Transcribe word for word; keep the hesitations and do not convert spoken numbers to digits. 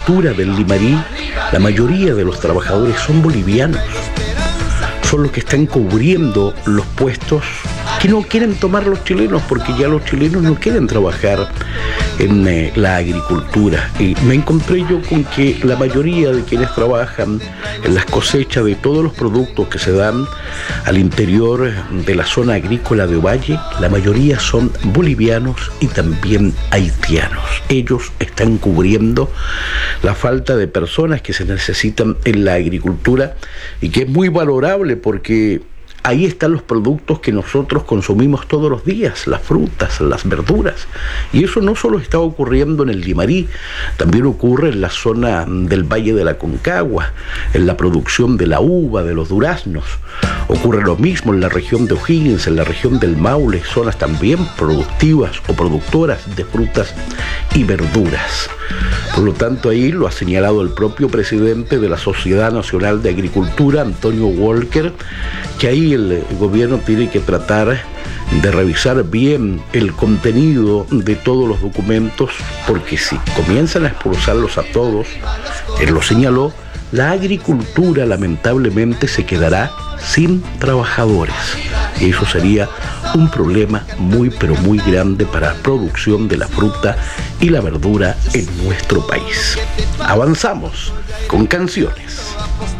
agricultura del Limarí, la mayoría de los trabajadores son bolivianos. Son los que están cubriendo los puestos que no quieren tomar los chilenos, porque ya los chilenos no quieren trabajar en eh, la agricultura. Y me encontré yo con que la mayoría de quienes trabajan en las cosechas de todos los productos que se dan al interior de la zona agrícola de Ovalle, la mayoría son bolivianos y también haitianos. Ellos están cubriendo la falta de personas que se necesitan en la agricultura y que es muy valorable porque ahí están los productos que nosotros consumimos todos los días, las frutas, las verduras. Y eso no solo está ocurriendo en el Limarí, también ocurre en la zona del Valle de la Concagua, en la producción de la uva, de los duraznos. Ocurre lo mismo en la región de O'Higgins, en la región del Maule, zonas también productivas o productoras de frutas y verduras. Por lo tanto, ahí lo ha señalado el propio presidente de la Sociedad Nacional de Agricultura, Antonio Walker, que ahí el gobierno tiene que tratar de revisar bien el contenido de todos los documentos, porque si comienzan a expulsarlos a todos, él lo señaló, la agricultura lamentablemente se quedará sin trabajadores. Y eso sería un problema muy pero muy grande para la producción de la fruta y la verdura en nuestro país. Avanzamos con canciones.